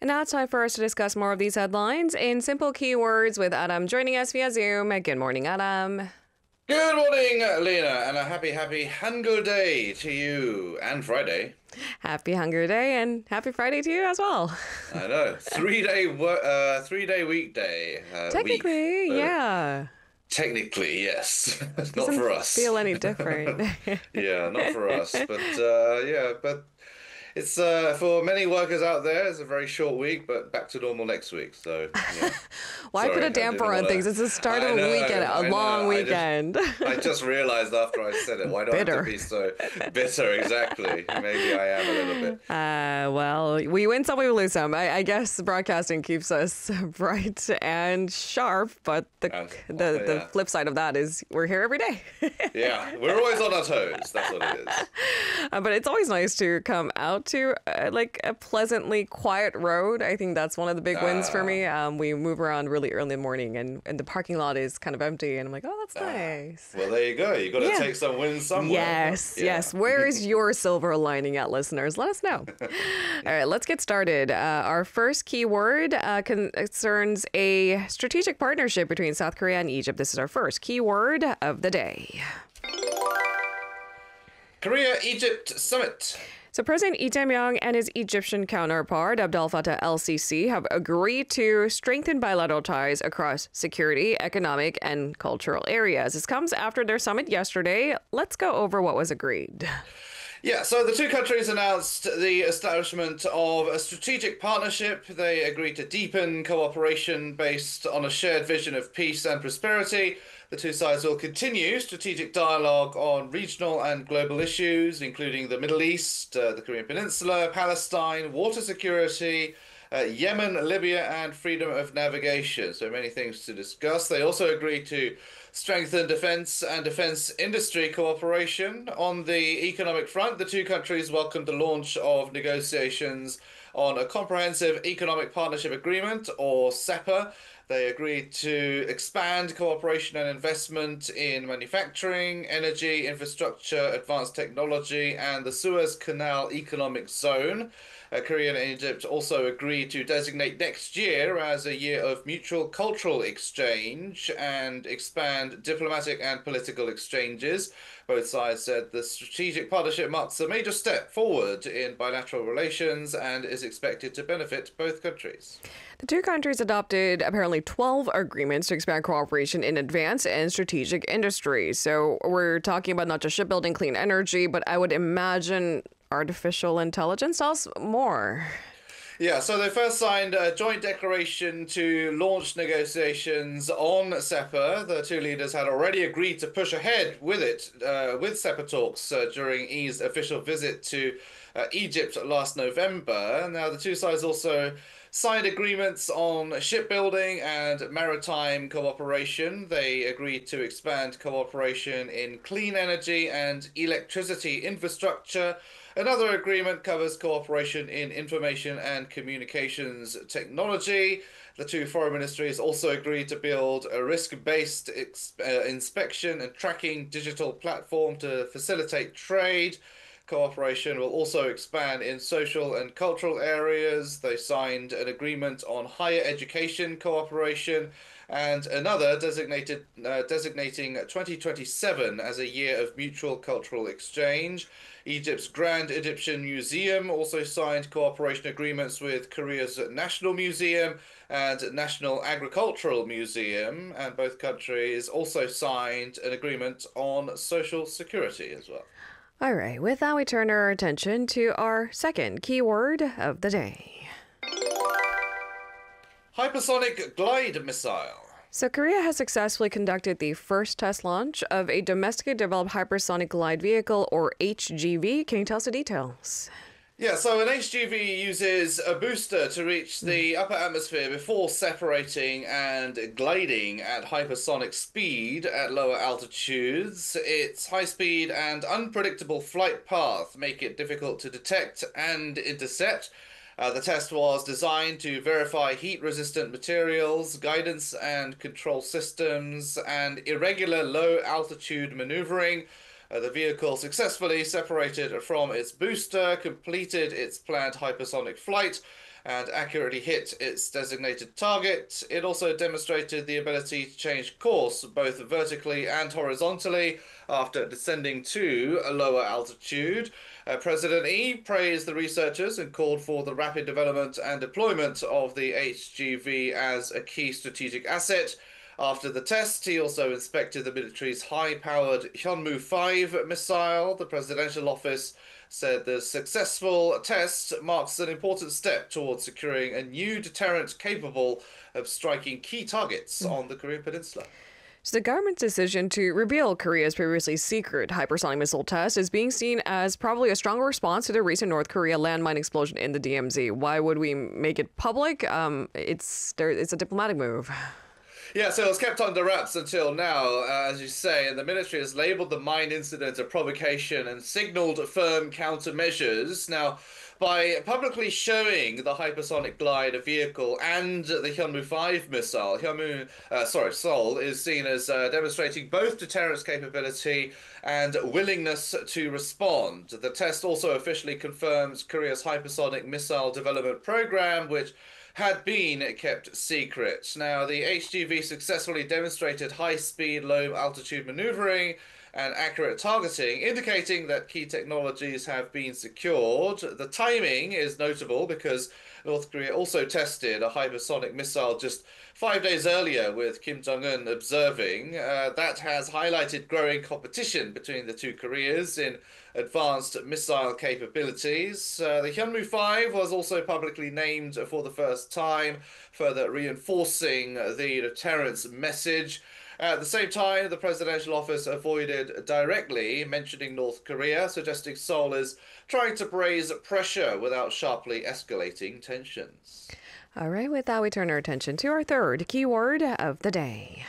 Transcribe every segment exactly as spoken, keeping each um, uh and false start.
And now it's time for us to discuss more of these headlines in simple keywords with Adam joining us via Zoom. Good morning, Adam. Good morning, Lena, and a happy, happy Hangul Day to you, and Friday. Happy Hunger Day and happy Friday to you as well. I know, three-day uh, three-day weekday. Uh, Technically, week, so yeah. Technically, yes. Not Doesn't for us. feel any different. Yeah, not for us, but uh, yeah, but it's uh, for many workers out there. It's a very short week, but back to normal next week. So, yeah. Why Sorry, put a I damper didn't on wanna- things? It's the start I of a know, weekend, I a know, long I just- weekend. I just realized after I said it, why do I have Bitter. to be so bitter? Exactly. Maybe I am a little bit. Uh, well, we win some, we lose some. I, I guess broadcasting keeps us bright and sharp, but the And- the, the yeah. flip side of that is we're here every day. Yeah, we're always on our toes. That's what it is. Uh, but it's always nice to come out to uh, like a pleasantly quiet road. I think that's one of the big wins for me. Um, we move around really early in the morning, and, and the parking lot is kind of empty, and I'm like, oh, that's nice. Well, there you go. You got to Yeah. take some wins somewhere. Yes, Yeah. yes. Where is your silver lining at, listeners? Let us know. All right, let's get started. Uh, our first keyword uh, concerns a strategic partnership between South Korea and Egypt. This is our first keyword of the day. Korea-Egypt summit. So President Lee Jae-myung and his Egyptian counterpart, Abdel Fattah el-Sisi, have agreed to strengthen bilateral ties across security, economic, and cultural areas. This comes after their summit yesterday. Let's go over what was agreed. Yeah, so the two countries announced the establishment of a strategic partnership. They agreed to deepen cooperation based on a shared vision of peace and prosperity. The two sides will continue strategic dialogue on regional and global issues, including the Middle East, uh, the Korean Peninsula, Palestine, water security, uh, Yemen, Libya, and freedom of navigation. So many things to discuss. They also agreed to strengthen defense and defense industry cooperation. On the economic front, the two countries welcomed the launch of negotiations on a comprehensive economic partnership agreement, or SEPA. They agreed to expand cooperation and investment in manufacturing, energy, infrastructure, advanced technology, and the Suez Canal Economic Zone. Uh, Korea and Egypt also agreed to designate next year as a year of mutual cultural exchange and expand diplomatic and political exchanges. Both sides said the strategic partnership marks a major step forward in bilateral relations and is expected to benefit both countries. The two countries adopted apparently twelve agreements to expand cooperation in advanced and strategic industries. So we're talking about not just shipbuilding, clean energy, but I would imagine artificial intelligence. Tell us more. Yeah, so they first signed a joint declaration to launch negotiations on SEPA. The two leaders had already agreed to push ahead with it, uh, with SEPA talks uh, during Lee's official visit to uh, Egypt last November. Now, the two sides also signed agreements on shipbuilding and maritime cooperation. They agreed to expand cooperation in clean energy and electricity infrastructure. Another agreement covers cooperation in information and communications technology. The two foreign ministries also agreed to build a risk-based uh, inspection and tracking digital platform to facilitate trade. Cooperation will also expand in social and cultural areas. They signed an agreement on higher education cooperation and another designated uh, designating twenty twenty-seven as a year of mutual cultural exchange. Egypt's Grand Egyptian Museum also signed cooperation agreements with Korea's National Museum and National Agricultural Museum, and both countries also signed an agreement on social security as well. All right, with that, we turn our attention to our second keyword of the day. Hypersonic glide missile. So Korea has successfully conducted the first test launch of a domestically developed hypersonic glide vehicle, or H G V. Can you tell us the details? Yeah, so an H G V uses a booster to reach the upper atmosphere before separating and gliding at hypersonic speed at lower altitudes. Its high speed and unpredictable flight path make it difficult to detect and intercept. Uh, the test was designed to verify heat-resistant materials, guidance and control systems, and irregular low-altitude maneuvering. Uh, the vehicle successfully separated from its booster, completed its planned hypersonic flight, and accurately hit its designated target. It also demonstrated the ability to change course both vertically and horizontally after descending to a lower altitude. Uh, President Yi praised the researchers and called for the rapid development and deployment of the H G V as a key strategic asset. After the test, he also inspected the military's high-powered Hyunmoo five missile. The presidential office said the successful test marks an important step towards securing a new deterrent capable of striking key targets on the Korean Peninsula. So the government's decision to reveal Korea's previously secret hypersonic missile test is being seen as probably a strong response to the recent North Korea landmine explosion in the D M Z. Why would we make it public? Um, it's there. It's a diplomatic move. Yeah, so it was kept under wraps until now, uh, as you say, and the military has labelled the mine incident a provocation and signalled firm countermeasures. Now, by publicly showing the hypersonic glide vehicle and the Hyunmoo five missile, Hyunmoo, uh, sorry, Seoul is seen as uh, demonstrating both deterrence capability and willingness to respond. The test also officially confirms Korea's hypersonic missile development program, which had been kept secret. Now, the H G V successfully demonstrated high-speed, low-altitude maneuvering and accurate targeting, indicating that key technologies have been secured. The timing is notable because North Korea also tested a hypersonic missile just five days earlier with Kim Jong-un observing. Uh, that has highlighted growing competition between the two Koreas in advanced missile capabilities. Uh, the Hyunmoo five was also publicly named for the first time, further reinforcing the deterrence message. At the same time, the presidential office avoided directly mentioning North Korea, suggesting Seoul is trying to raise pressure without sharply escalating tensions. All right, with that, we turn our attention to our third keyword of the day.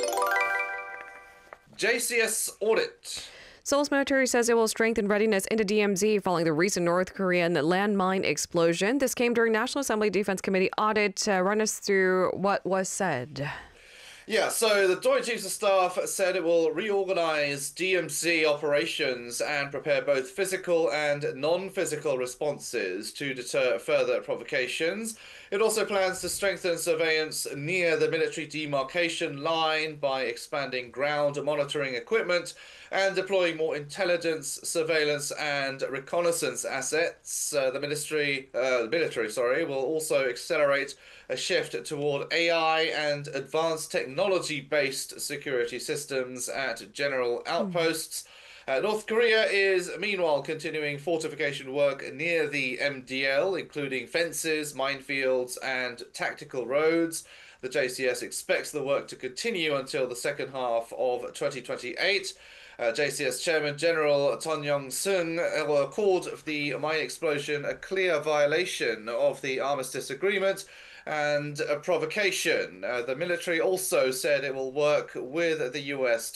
J C S audit. Seoul's military says it will strengthen readiness in the D M Z following the recent North Korean landmine explosion. This came during National Assembly Defense Committee audit. Uh, run us through what was said. Yeah, so the Joint Chiefs of Staff said it will reorganize D M Z operations and prepare both physical and non-physical responses to deter further provocations. It also plans to strengthen surveillance near the military demarcation line by expanding ground monitoring equipment and deploying more intelligence, surveillance, and reconnaissance assets. Uh, the ministry, uh, the military, sorry, will also accelerate a shift toward A I and advanced technology-based security systems at general outposts. Uh, North Korea is, meanwhile, continuing fortification work near the M D L, including fences, minefields, and tactical roads. The J C S expects the work to continue until the second half of twenty twenty-eight. Uh, J C S Chairman General Ton Young-sung uh, called the mine explosion a clear violation of the armistice agreement and a provocation. Uh, the military also said it will work with the U S